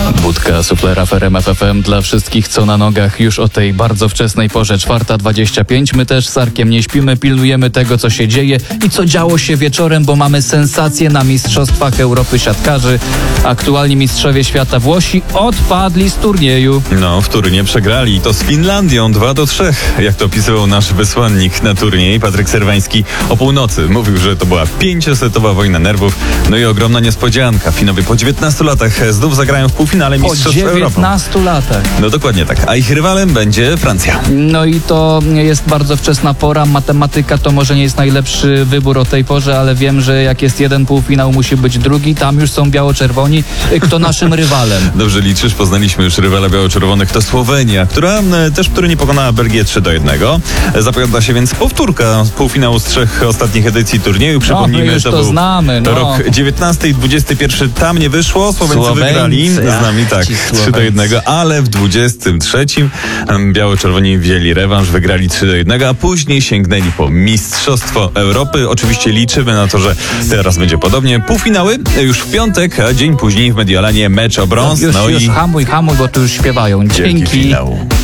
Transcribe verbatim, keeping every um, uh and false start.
Budka suflera w R M F F M dla wszystkich, co na nogach już o tej bardzo wczesnej porze, czwarta dwadzieścia pięć. My też z Arkiem nie śpimy, pilnujemy tego, co się dzieje i co działo się wieczorem, bo mamy sensację na Mistrzostwach Europy siatkarzy. Aktualni mistrzowie świata Włosi odpadli z turnieju. No, w Turynie przegrali i to z Finlandią dwa do trzech, jak to opisywał nasz wysłannik na turniej, Patryk Serwański, o północy. Mówił, że to była pięciosetowa wojna nerwów, no i ogromna niespodzianka. Finowie po dziewiętnastu latach znów zagrają w półfinale Mistrzostw Europy. Po dziewiętnastu latach. No dokładnie tak, a ich rywalem będzie Francja. No i to jest bardzo wczesna pora. Matematyka to może nie jest najlepszy wybór o tej porze, ale wiem, że jak jest jeden półfinał, musi być drugi. Tam już są biało-czerwoni. Kto naszym rywalem? Dobrze liczysz, poznaliśmy już rywala biało-czerwonych. To Słowenia, która też w Turynie pokonała Belgię trzy do jednego. Zapowiada się więc powtórka półfinału z trzech ostatnich edycji turnieju. Przypomnijmy, no, my już to, to był znamy, no. rok dziewiętnasty i dwudziesty pierwszy. Tam nie wyszło. Słoweńcy, Słoweńcy wygrali z nami, tak, trzy do jednego, ale w dwudziestym trzecim biało-czerwoni wzięli rewanż, wygrali trzy do jednego, a później sięgnęli po Mistrzostwo Europy. Oczywiście liczymy na to, że teraz będzie podobnie. Półfinały już w piątek, a dzień później w Mediolanie mecz o brąz. Już, no już i hamuj, hamuj, bo tu już śpiewają. wielki Dzięki. finał.